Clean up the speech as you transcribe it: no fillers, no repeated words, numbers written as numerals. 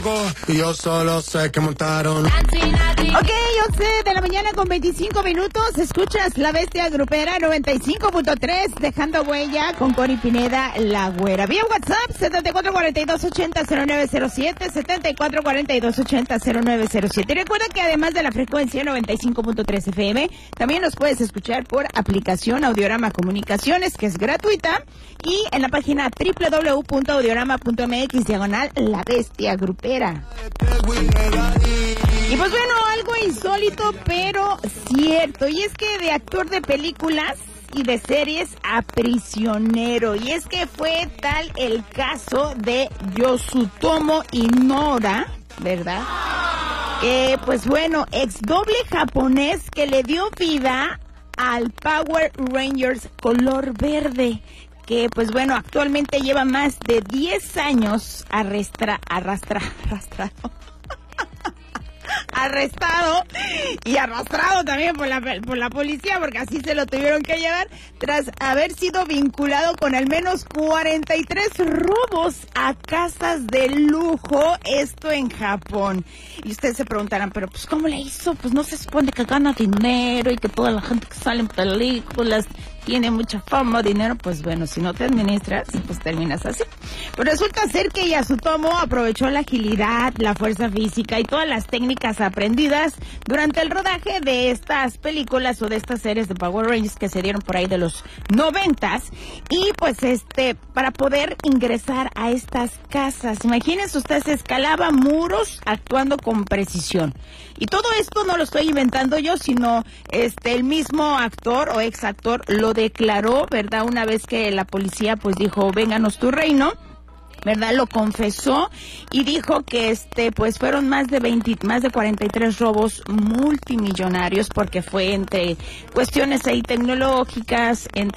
loco y yo solo sé que montaron. Ok, 11 de la mañana con 25 minutos. Escuchas La Bestia Grupera 95.3, dejando huella con Cori Pineda, la güera. Vía WhatsApp 7442800907, 7442800907. Y recuerda que además de la frecuencia 95.3 FM, también nos puedes escuchar por aplicación Audiorama Comunicaciones, que es gratuita, y en la página www.audiorama.mx/La Bestia Grupera. Y pues bueno, algo insólito pero cierto, y es que de actor de películas y de series a prisionero, y es que fue tal el caso de Yosutomo Inora, ¿verdad? Pues bueno, ex doble japonés que le dio vida al Power Rangers color verde, que pues bueno, actualmente lleva más de 10 años arrestado y arrastrado también por la policía, porque así se lo tuvieron que llevar, tras haber sido vinculado con al menos 43 robos a casas de lujo, esto en Japón. Y ustedes se preguntarán, pero pues ¿cómo le hizo? Pues no se supone que gana dinero y que toda la gente que sale en películas tiene mucha fama, dinero. Pues bueno, si no te administras, pues terminas así. Pues resulta ser que Yasutomo aprovechó la agilidad, la fuerza física y todas las técnicas aprendidas durante el rodaje de estas películas o de estas series de Power Rangers que se dieron por ahí de los 90s, y pues para poder ingresar a estas casas. Imagínense ustedes, escalaba muros actuando con precisión. Y todo esto no lo estoy inventando yo, sino el mismo actor o ex actor lo declaró, ¿verdad? Una vez que la policía pues dijo, vénganos tu reino, ¿verdad? Lo confesó y dijo que pues fueron más de 43 robos multimillonarios, porque fue entre cuestiones ahí tecnológicas, entre